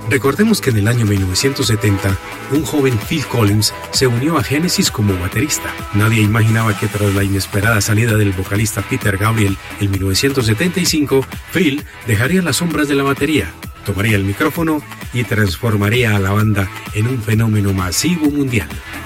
Recordemos que en el año 1970, un joven Phil Collins se unió a Genesis como baterista. Nadie imaginaba que tras la inesperada salida del vocalista Peter Gabriel en 1975, Phil dejaría las sombras de la batería, tomaría el micrófono y transformaría a la banda en un fenómeno masivo mundial.